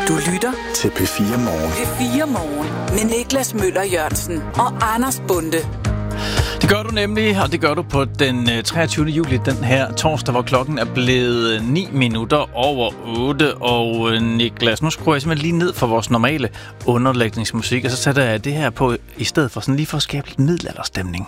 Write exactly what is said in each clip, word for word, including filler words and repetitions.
Du lytter til P fire Morgen. P fire Morgen med Niklas Møller Jørgensen og Anders Bonde. Det gør du nemlig, og det gør du på den treogtyvende juli, den her torsdag, hvor klokken er blevet ni minutter over otte. Og Niklas, nu skruer jeg simpelthen lige ned for vores normale underlægningsmusik, og så sætter jeg det her på i stedet for sådan lige for at skabe lidt middelalderstemning.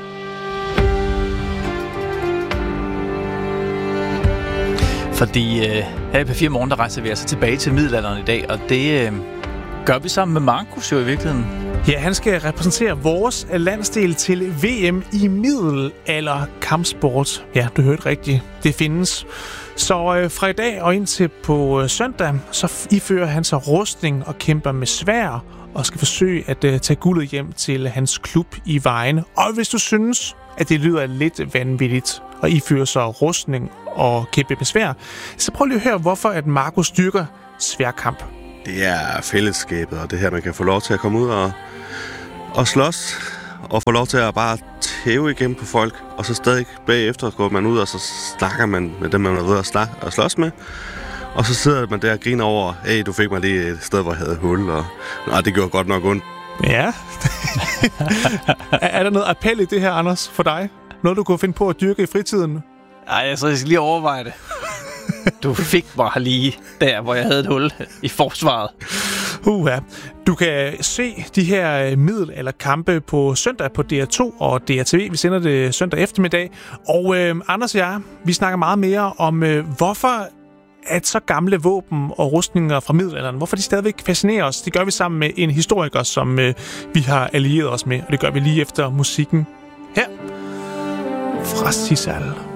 Fordi øh, her i P fire Morgen, der rejser vi altså tilbage til middelalderen i dag, og det øh, gør vi sammen med Markus jo i virkeligheden. Ja, han skal repræsentere vores landsdel til V M i middelalder kampsport. Ja, du hørte rigtigt. Det findes. Så øh, fra i dag og indtil på øh, søndag, så ifører han sig rustning og kæmper med sværd og skal forsøge at øh, tage guldet hjem til hans klub i Vejle. Og hvis du synes, at det lyder lidt vanvittigt at iføre sig rustning og kæmpe med sværd, så prøv lige at høre, hvorfor at Markus styrker sværkamp. Det er fællesskabet, og det her, man kan få lov til at komme ud og, og slås, og få lov til at bare tæve igennem på folk, og så stadig bagefter går man ud, og så snakker man med dem, man er ved at, snak, at slås med. Og så sidder man der og griner over, hey, du fik mig lige et sted, hvor jeg havde hul, og nej, det gjorde godt nok ondt. Ja. Er der noget appel i det her, Anders, for dig? Noget, du kunne finde på at dyrke i fritiden? Ej, så jeg skal lige overveje det. Du fik mig lige der, hvor jeg havde et hul i forsvaret. Uha. Du kan se de her middelalderkampe på søndag på D R to og D R T V. Vi sender det søndag eftermiddag. Og øh, Anders og jeg, vi snakker meget mere om, øh, hvorfor at så gamle våben og rustninger fra middelalderen, hvorfor de stadigvæk fascinerer os. Det gør vi sammen med en historiker, som øh, vi har allieret os med. Og det gør vi lige efter musikken her fra Sissal.